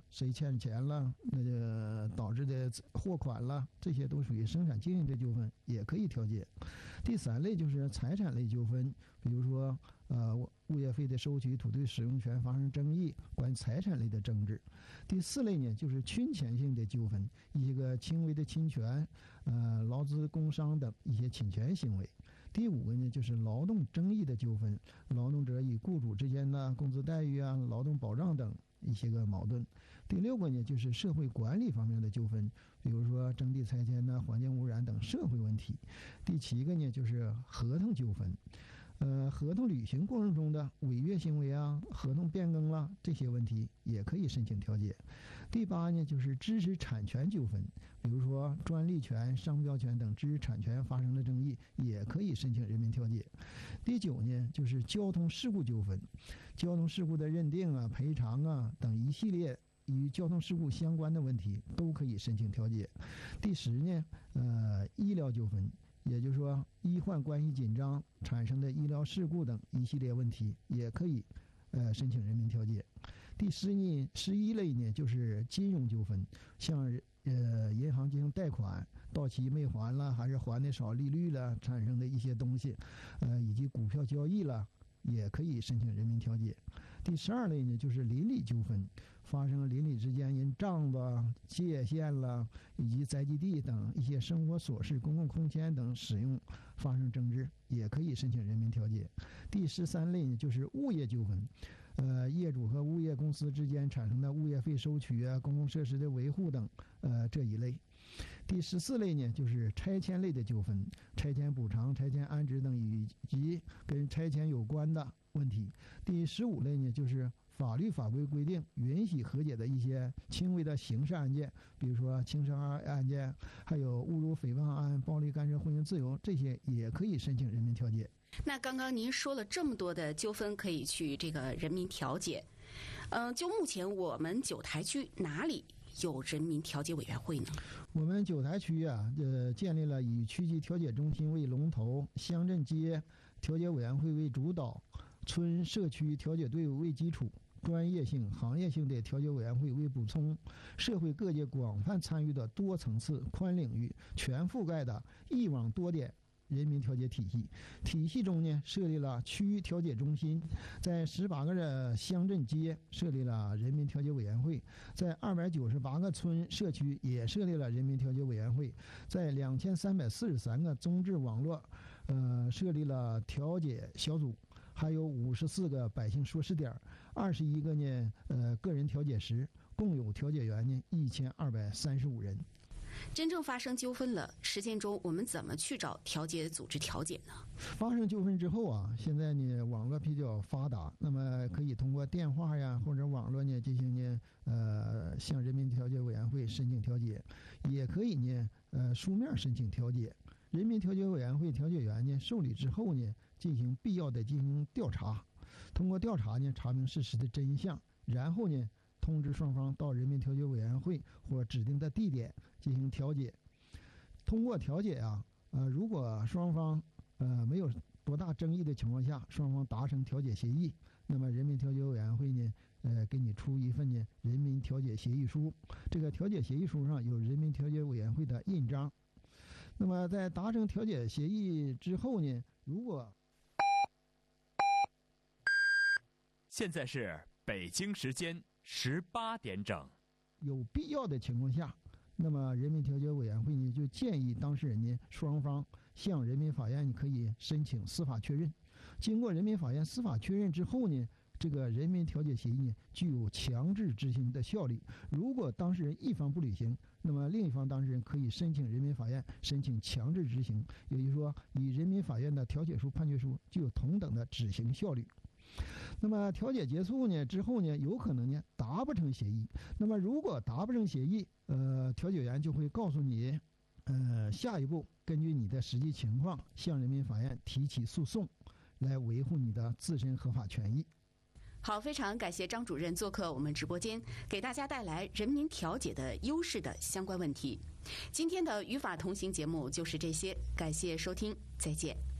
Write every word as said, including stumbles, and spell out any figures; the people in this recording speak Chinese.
了，谁欠钱了，那个导致的货款了，这些都属于生产经营的纠纷，也可以调解。第三类就是财产类纠纷，比如说呃物业费的收取、土地使用权发生争议，关于财产类的争执。第四类呢，就是侵权性的纠纷，一些个轻微的侵权，呃劳资工商等一些侵权行为。第五个呢，就是劳动争议的纠纷，劳动者与雇主之间的工资待遇啊、劳动保障等一些个矛盾。第六个呢，就是社会管理方面的纠纷，比如说征地拆迁呐、环境污染等社会问题。第七个呢，就是合同纠纷，呃，合同履行过程中的违约行为啊，合同变更了这些问题也可以申请调解。第八呢，就是知识产权纠纷，比如说专利权、商标权等知识产权发生了争议，也可以申请人民调解。第九呢，就是交通事故纠纷，交通事故的认定啊、赔偿啊等一系列与交通事故相关的问题都可以申请调解。第十呢，呃，医疗纠纷。也就是说，医患关系紧张产生的医疗事故等一系列问题，也可以，呃，申请人民调解。第十呢，十一类呢，就是金融纠纷，像呃银行进行贷款到期没还了，还是还的少利率了，产生的一些东西，呃，以及股票交易了，也可以申请人民调解。第十二类呢，就是邻里纠纷，发生邻里之间因账子、界限了以及宅基地等一些生活琐事、公共空间等使用发生争执，也可以申请人民调解。第十三类呢，就是物业纠纷，呃，业主和物业公司之间产生的物业费收取啊、公共设施的维护等，呃，这一类。第十四类呢，就是拆迁类的纠纷，拆迁补偿、拆迁安置等以及跟拆迁有关的问题。第十五类呢，就是法律法规规定允许和解的一些轻微的刑事案件，比如说轻伤案件，还有侮辱诽谤案、暴力干涉婚姻自由，这些也可以申请人民调解。 那刚刚您说了这么多的纠纷可以去这个人民调解，嗯、呃，就目前我们九台区哪里有人民调解委员会呢？ 我们九台区啊，呃，建立了以区级调解中心为龙头、乡镇街调解委员会为主导、村社区调解队伍为基础、专业性、行业性的调解委员会为补充，社会各界广泛参与的多层次、宽领域、全覆盖的一网多点人民调解体系。体系中呢，设立了区调解中心，在十八个乡镇街设立了人民调解委员会，在二百九十八个村社区也设立了人民调解委员会，在两千三百四十三个综治网络，呃，设立了调解小组，还有五十四个百姓说事点，二十一个呢，呃，个人调解室，共有调解员呢一千二百三十五人。 真正发生纠纷了，实践中我们怎么去找调解组织调解呢？ 发生纠纷之后啊，现在呢网络比较发达，那么可以通过电话呀或者网络呢进行呢呃向人民调解委员会申请调解，也可以呢呃书面申请调解。人民调解委员会调解员呢受理之后呢，进行必要的进行调查，通过调查呢查明事实的真相，然后呢通知双方到人民调解委员会或指定的地点进行调解。通过调解啊，呃，如果双方呃没有多大争议的情况下，双方达成调解协议，那么人民调解委员会呢，呃，给你出一份呢人民调解协议书。这个调解协议书上有人民调解委员会的印章。那么在达成调解协议之后呢，如果现在是北京时间十八点整， 有必要的情况下，那么人民调解委员会呢就建议当事人呢双方向人民法院你可以申请司法确认。经过人民法院司法确认之后呢，这个人民调解协议呢具有强制执行的效力。如果当事人一方不履行，那么另一方当事人可以申请人民法院申请强制执行，也就是说与人民法院的调解书、判决书具有同等的执行效率。那么调解结束呢之后呢，有可能呢达不成协议。那么如果达不成协议，呃，调解员就会告诉你，呃，下一步根据你的实际情况向人民法院提起诉讼，来维护你的自身合法权益。 好，非常感谢张主任做客我们直播间，给大家带来人民调解的优势的相关问题。今天的与法同行节目就是这些，感谢收听，再见。